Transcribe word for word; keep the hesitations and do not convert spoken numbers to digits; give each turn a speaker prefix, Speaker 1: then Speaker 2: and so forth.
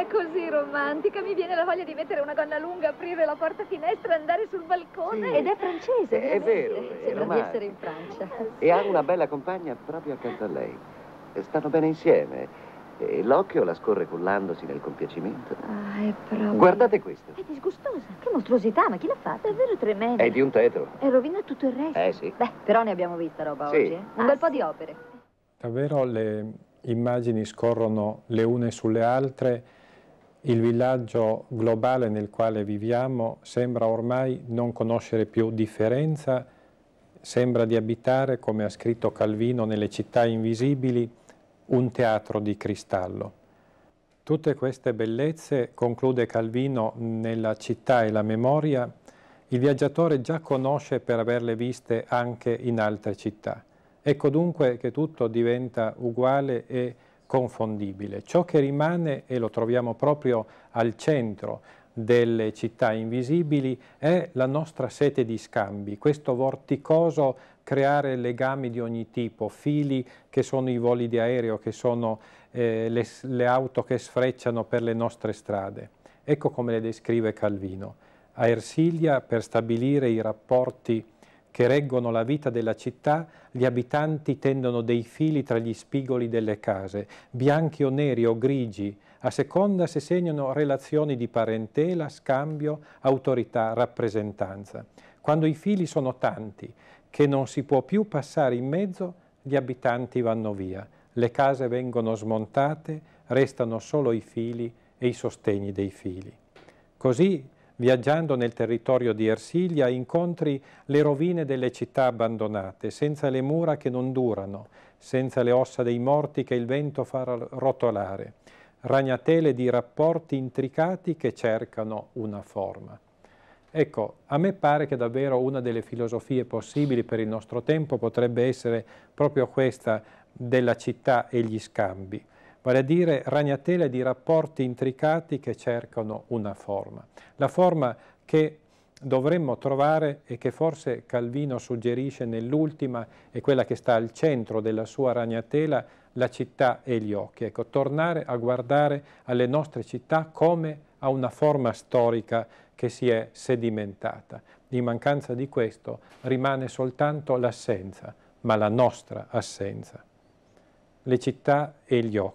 Speaker 1: così romantica, mi viene la voglia di mettere una gonna lunga, aprire la porta finestra e andare sul balcone.
Speaker 2: Sì. Ed è francese,
Speaker 3: È vero, è
Speaker 2: Sembra di
Speaker 3: romantico.
Speaker 2: essere in Francia.
Speaker 3: E ha una bella compagna proprio accanto a lei. Stanno bene insieme. E l'occhio la scorre cullandosi nel compiacimento.
Speaker 1: Ah, è proprio...
Speaker 3: Guardate questo.
Speaker 2: È disgustosa. Che mostruosità, ma chi l'ha fatta? È vero tremendo.
Speaker 3: È di un tetro.
Speaker 2: E rovina tutto il resto.
Speaker 3: Eh sì.
Speaker 2: Beh, però ne abbiamo vista roba
Speaker 3: Sì.
Speaker 2: oggi, eh? Un
Speaker 1: Ah,
Speaker 2: bel po'
Speaker 1: sì.
Speaker 2: di opere.
Speaker 4: Davvero le immagini scorrono le une sulle altre. Il villaggio globale nel quale viviamo sembra ormai non conoscere più differenza, sembra di abitare, come ha scritto Calvino nelle città invisibili, un teatro di cristallo. Tutte queste bellezze, conclude Calvino, nella città e la memoria, il viaggiatore già conosce per averle viste anche in altre città. Ecco dunque che tutto diventa uguale e confondibile. Ciò che rimane, e lo troviamo proprio al centro delle città invisibili, è la nostra sete di scambi, questo vorticoso creare legami di ogni tipo, fili che sono i voli di aereo, che sono eh, le, le auto che sfrecciano per le nostre strade. Ecco come le descrive Calvino. A Ersilia, per stabilire i rapporti che reggono la vita della città, gli abitanti tendono dei fili tra gli spigoli delle case, bianchi o neri o grigi, a seconda se segnano relazioni di parentela, scambio, autorità, rappresentanza. Quando i fili sono tanti, che non si può più passare in mezzo, gli abitanti vanno via, le case vengono smontate, restano solo i fili e i sostegni dei fili. Così, viaggiando nel territorio di Ersilia, incontri le rovine delle città abbandonate, senza le mura che non durano, senza le ossa dei morti che il vento fa rotolare, ragnatele di rapporti intricati che cercano una forma. Ecco, a me pare che davvero una delle filosofie possibili per il nostro tempo potrebbe essere proprio questa della città e gli scambi, vale a dire ragnatele di rapporti intricati che cercano una forma. La forma che dovremmo trovare e che forse Calvino suggerisce nell'ultima è quella che sta al centro della sua ragnatela, la città e gli occhi. Ecco, tornare a guardare alle nostre città come a una forma storica che si è sedimentata. In mancanza di questo rimane soltanto l'assenza, ma la nostra assenza. Le città e gli occhi.